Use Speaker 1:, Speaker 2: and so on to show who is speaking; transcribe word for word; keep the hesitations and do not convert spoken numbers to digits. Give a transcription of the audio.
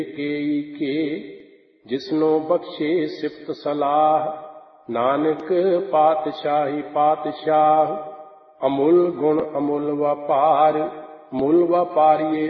Speaker 1: ਕੇਈ ਕੇ ਜਿਸਨੋ ਬਖਸ਼ੇ ਸਿਫਤ ਸਲਾਹ। ਨਾਨਕ ਪਾਤਸ਼ਾਹੀ ਪਾਤਸ਼ਾਹ ਅਮੁੱਲ ਗੁਣ ਅਮੁੱਲ ਵਪਾਰ। ਮੁੱਲ ਵਪਾਰੀਏ